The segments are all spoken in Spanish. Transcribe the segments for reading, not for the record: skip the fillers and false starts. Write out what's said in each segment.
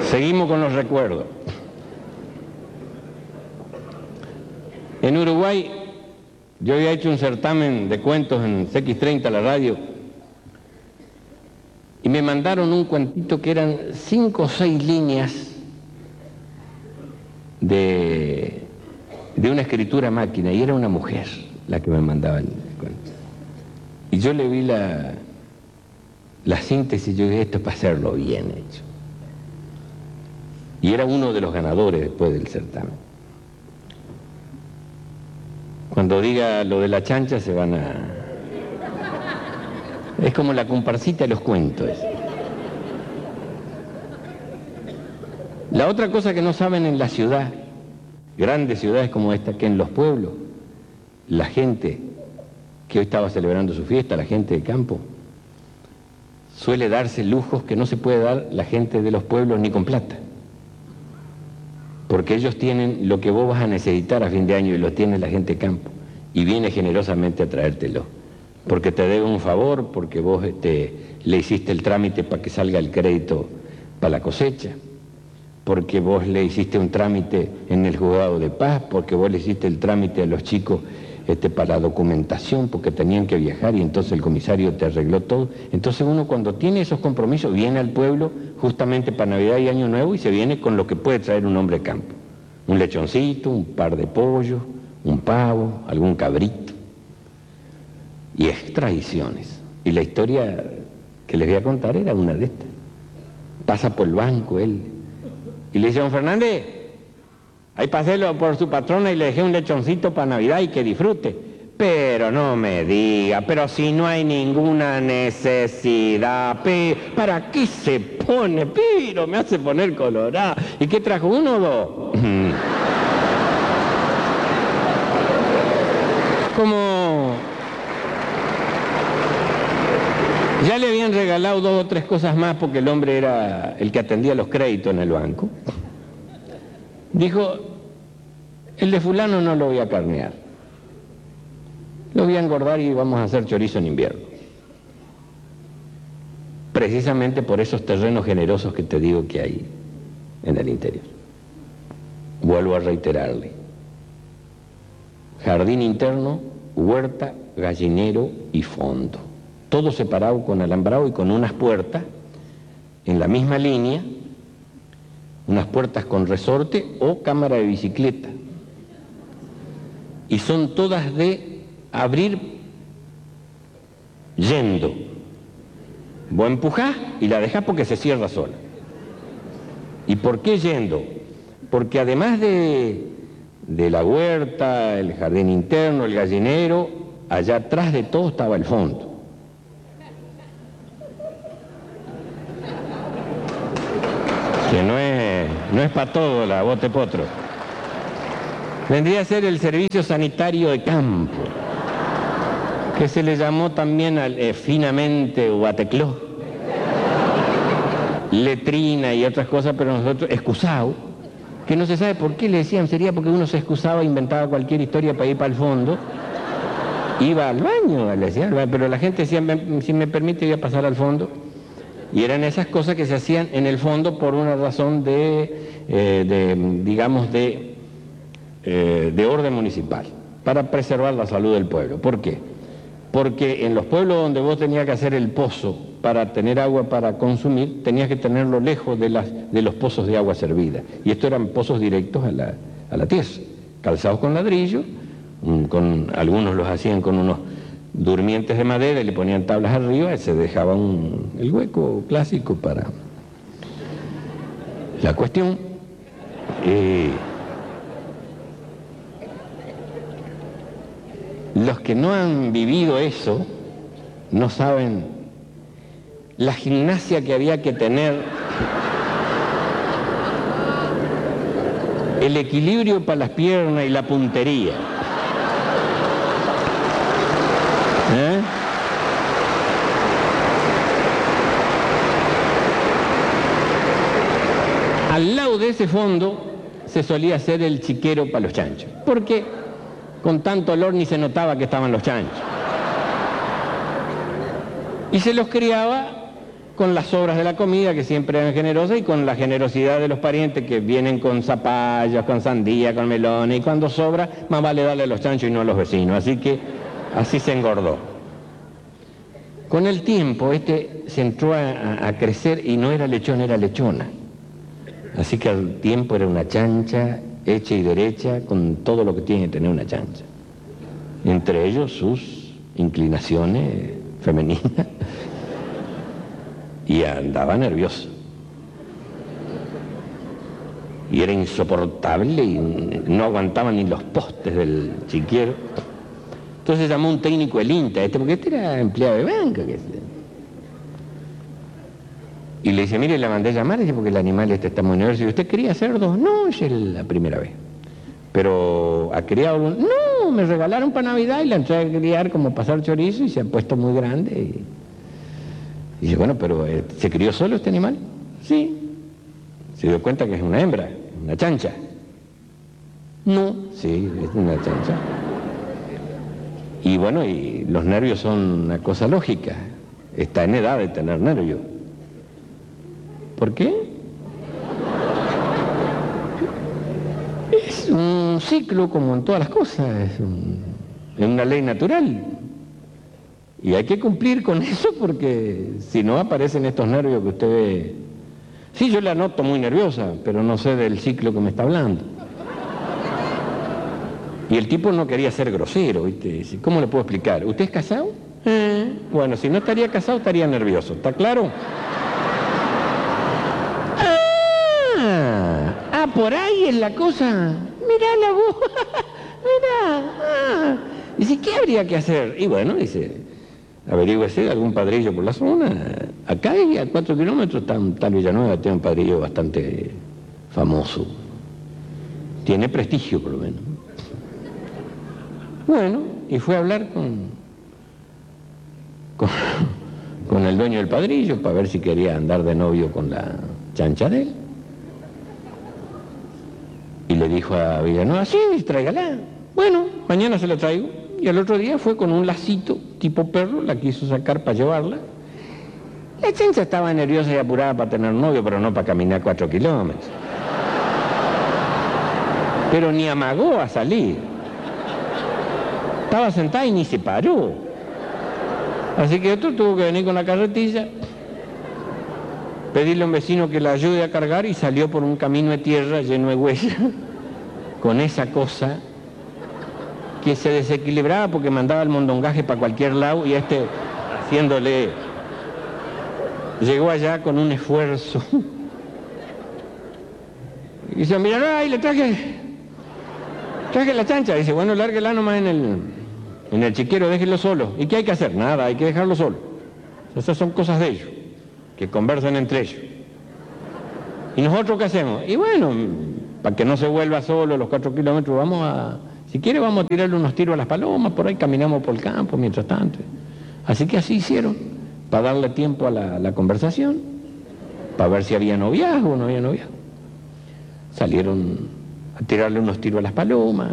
Seguimos con los recuerdos. En Uruguay, yo había hecho un certamen de cuentos en CX30, la radio, y me mandaron un cuentito que eran 5 o 6 líneas de una escritura máquina, y era una mujer la que me mandaba el cuento. Y yo le vi la síntesis, y yo dije, esto es para hacerlo bien hecho. Y era uno de los ganadores después del certamen. Cuando diga lo de la chancha se van a... Es como la comparsita de los cuentos. La otra cosa que no saben en la ciudad, grandes ciudades como esta, que en los pueblos, la gente que hoy estaba celebrando su fiesta, la gente de campo, suele darse lujos que no se puede dar la gente de los pueblos ni con plata. Porque ellos tienen lo que vos vas a necesitar a fin de año y lo tiene la gente de campo, y viene generosamente a traértelo, porque te debe un favor, porque vos le hiciste el trámite para que salga el crédito para la cosecha, porque vos le hiciste un trámite en el juzgado de paz, porque vos le hiciste el trámite a los chicos para la documentación, porque tenían que viajar y entonces el comisario te arregló todo. Entonces uno cuando tiene esos compromisos viene al pueblo justamente para Navidad y Año Nuevo, y se viene con lo que puede traer un hombre de campo: un lechoncito, un par de pollos, un pavo, algún cabrito. Y es tradiciones. Y la historia que les voy a contar era una de estas. Pasa por el banco él y le dice: don Fernández, ahí pasé por su patrona y le dejé un lechoncito para Navidad y que disfrute. Pero no me diga, pero si no hay ninguna necesidad, ¿para qué se pone? Pero me hace poner colorado. ¿Y qué trajo? ¿1 o 2? Como ya le habían regalado 2 o 3 cosas más porque el hombre era el que atendía los créditos en el banco, dijo: el de fulano no lo voy a carnear, lo voy a engordar y vamos a hacer chorizo en invierno. Precisamente por esos terrenos generosos que te digo que hay en el interior. Vuelvo a reiterarle: jardín interno, huerta, gallinero y fondo. Todo separado con alambrado y con unas puertas en la misma línea, unas puertas con resorte o cámara de bicicleta. Y son todas de abrir yendo. Vos empujás y la dejás porque se cierra sola. ¿Y por qué yendo? Porque además de la huerta, el jardín interno, el gallinero, allá atrás de todo estaba el fondo. Que no es para todo la bote potro. Vendría a ser el servicio sanitario de campo, que se le llamó también finamente Huatecló, letrina y otras cosas, pero nosotros excusado, que no se sabe por qué le decían. Sería porque uno se excusaba, inventaba cualquier historia para ir para el fondo, iba al baño, le decían, pero la gente decía: si me permite voy a pasar al fondo. Y eran esas cosas que se hacían en el fondo por una razón digamos, de orden municipal, para preservar la salud del pueblo. ¿Por qué? Porque en los pueblos donde vos tenías que hacer el pozo para tener agua para consumir, tenías que tenerlo lejos de los pozos de agua servida. Y estos eran pozos directos a la tierra, calzados con ladrillo, algunos los hacían con unos durmientes de madera y le ponían tablas arriba y se dejaba el hueco clásico para la cuestión. Los que no han vivido eso no saben la gimnasia que había que tener, el equilibrio para las piernas y la puntería. Al lado de ese fondo se solía hacer el chiquero para los chanchos, porque con tanto olor ni se notaba que estaban los chanchos. Y se los criaba con las sobras de la comida, que siempre eran generosas, y con la generosidad de los parientes que vienen con zapallos, con sandía, con melones, y cuando sobra, más vale darle a los chanchos y no a los vecinos. Así que así se engordó. Con el tiempo, se entró a crecer y no era lechón, era lechona. Así que al tiempo era una chancha hecha y derecha, con todo lo que tiene que tener una chancha. Entre ellos sus inclinaciones femeninas. Y andaba nervioso. Y era insoportable y no aguantaba ni los postes del chiquero. Entonces llamó un técnico del INTA, porque este era empleado de banca. Y le dice, mire, la mandé a llamar, dice, porque el animal está muy nervioso. ¿Y usted quería cerdos? No, es la primera vez. Pero ¿ha criado uno? No, me regalaron para Navidad y la entré a criar como pasar chorizo y se ha puesto muy grande. Y dice, bueno, pero ¿se crió solo este animal? Sí. ¿Se dio cuenta que es una hembra, una chancha? No, sí, es una chancha. Y bueno, y los nervios son una cosa lógica. Está en edad de tener nervios. ¿Por qué? Es un ciclo como en todas las cosas, es una ley natural. Y hay que cumplir con eso porque si no aparecen estos nervios que usted ve. Sí, yo la noto muy nerviosa, pero no sé del ciclo que me está hablando. Y el tipo no quería ser grosero, ¿viste? ¿Cómo le puedo explicar? ¿Usted es casado? Bueno, si no estaría casado estaría nervioso, ¿está claro? Por ahí es la cosa. Mirá la voz. Mirá. Dice, ¿qué habría que hacer? Y bueno, dice, averígüese algún padrillo por la zona. Acá y a 4 kilómetros está un tal Villanueva, tiene un padrillo bastante famoso. Tiene prestigio, por lo menos. Bueno, y fue a hablar con el dueño del padrillo para ver si quería andar de novio con la chancha de él. Y le dijo a Villanueva, sí, tráigala. Bueno, mañana se la traigo. Y al otro día fue con un lacito tipo perro, la quiso sacar para llevarla. La chancha estaba nerviosa y apurada para tener novio, pero no para caminar 4 kilómetros. Pero ni amagó a salir. Estaba sentada y ni se paró. Así que otro tuvo que venir con la carretilla, pedirle a un vecino que la ayude a cargar y salió por un camino de tierra lleno de huellas, con esa cosa que se desequilibraba porque mandaba el mondongaje para cualquier lado y haciéndole, llegó allá con un esfuerzo. Y dice, mira, ahí le traje la chancha. Dice, bueno, lárguela nomás en el chiquero, déjelo solo. ¿Y qué hay que hacer? Nada, hay que dejarlo solo. Esas son cosas de ellos, que conversan entre ellos. ¿Y nosotros qué hacemos? Y bueno, para que no se vuelva solo los 4 kilómetros, si quiere vamos a tirarle unos tiros a las palomas, por ahí caminamos por el campo mientras tanto. Así que así hicieron, para darle tiempo a la conversación, para ver si había noviazgo o no había noviazgo. Salieron a tirarle unos tiros a las palomas,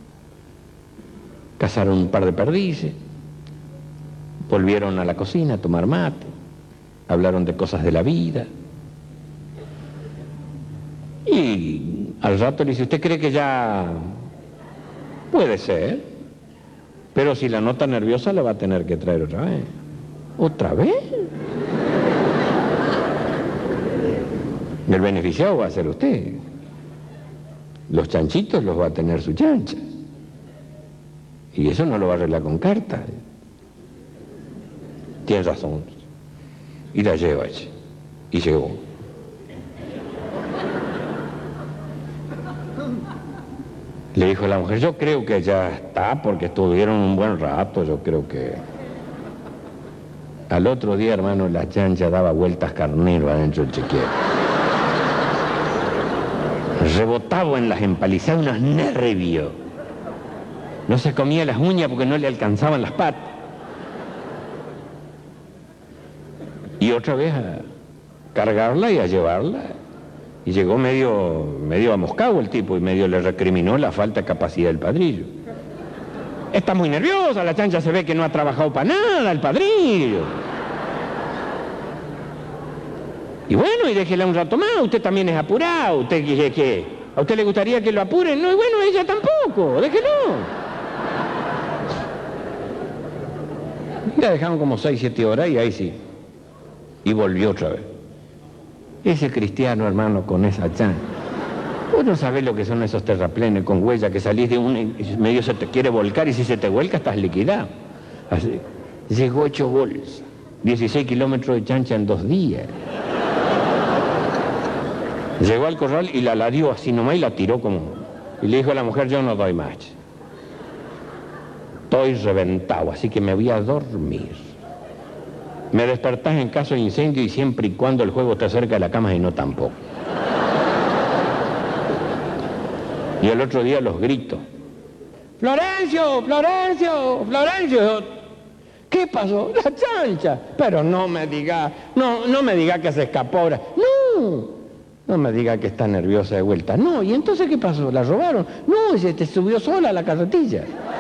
cazaron un par de perdices, volvieron a la cocina a tomar mate, hablaron de cosas de la vida. Y al rato le dice, ¿usted cree que ya puede ser? Pero si la nota nerviosa la va a tener que traer otra vez. ¿Otra vez? El beneficiado va a ser usted. Los chanchitos los va a tener su chancha. Y eso no lo va a arreglar con carta. Tiene razón. Y la lleva ella. Y llegó. Le dijo la mujer, yo creo que ya está, porque estuvieron un buen rato, yo creo que... Al otro día, hermano, la chancha daba vueltas carnero adentro del chiquero. Rebotaba en las empalizadas unos nervios. No se comía las uñas porque no le alcanzaban las patas. Y otra vez a cargarla y a llevarla. Y llegó medio amoscado el tipo y medio le recriminó la falta de capacidad del padrillo. Está muy nerviosa, la chancha se ve que no ha trabajado para nada el padrillo. Y bueno, y déjela un rato más, usted también es apurado, usted ¿qué? ¿A usted le gustaría que lo apuren? No, y bueno, ella tampoco, déjelo. Y la dejaron como 6, 7 horas y ahí sí. Y volvió otra vez. Ese cristiano, hermano, con esa chan. Vos no sabés lo que son esos terraplenes con huella, que salís de un y medio se te quiere volcar y si se te vuelca estás liquidado. Así. Llegó 8 bolsas, 16 kilómetros de chancha en 2 días. Llegó al corral y la dio así nomás y la tiró como... Y le dijo a la mujer, yo no doy más. Estoy reventado, así que me voy a dormir. Me despertás en caso de incendio y siempre y cuando el juego esté cerca de la cama y no tampoco. Y el otro día los gritos. ¡Florencio! ¡Florencio! ¡Florencio! ¿Qué pasó? La chancha. Pero no me diga, no me diga que se escapó ahora. No me diga que está nerviosa de vuelta. No, ¿y entonces qué pasó? ¿La robaron? No, se te subió sola a la carretilla.